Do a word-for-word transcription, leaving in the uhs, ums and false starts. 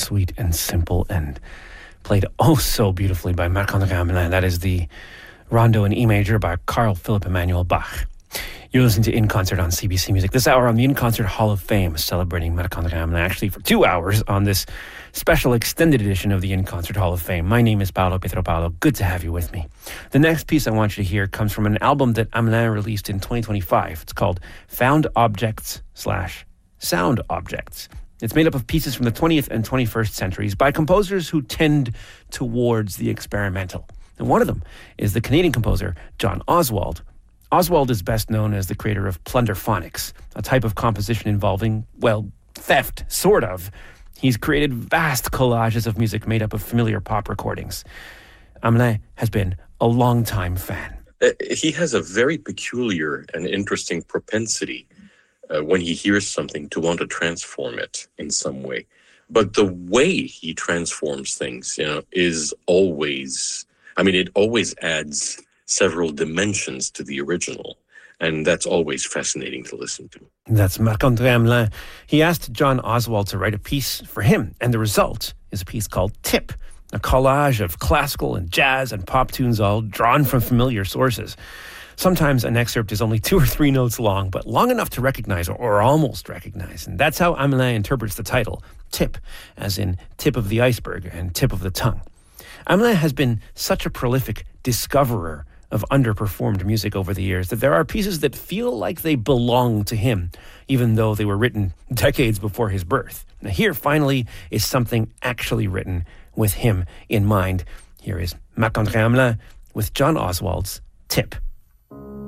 sweet and simple and played oh so beautifully by Marc-André Hamelin. That is the Rondo in E major by Carl Philipp Emanuel Bach. You're listening to In Concert on C B C Music. This hour on the In Concert Hall of Fame, celebrating Marc-André Hamelin, actually for two hours on this special extended edition of the In Concert Hall of Fame. My name is Paolo Pietropalo. Good to have you with me. The next piece I want you to hear comes from an album that Hamelin released in twenty twenty-five. It's called Found Objects slash Sound Objects. It's made up of pieces from the twentieth and twenty-first centuries by composers who tend towards the experimental. And one of them is the Canadian composer John Oswald. Oswald is best known as the creator of plunderphonics, a type of composition involving, well, theft, sort of. He's created vast collages of music made up of familiar pop recordings. Hamelin has been a long-time fan. Uh, he has a very peculiar and interesting propensity uh, when he hears something to want to transform it in some way. But the way he transforms things, you know, is always, I mean, it always adds several dimensions to the original. And that's always fascinating to listen to. That's Marc-André Hamelin. He asked John Oswald to write a piece for him, and the result is a piece called Tip, a collage of classical and jazz and pop tunes all drawn from familiar sources. Sometimes an excerpt is only two or three notes long, but long enough to recognize or, or almost recognize. And that's how Hamelin interprets the title, Tip, as in tip of the iceberg and tip of the tongue. Hamelin has been such a prolific discoverer of underperformed music over the years that there are pieces that feel like they belong to him, even though they were written decades before his birth. Now here, finally, is something actually written with him in mind. Here is Marc-André Hamelin with John Oswald's Tip.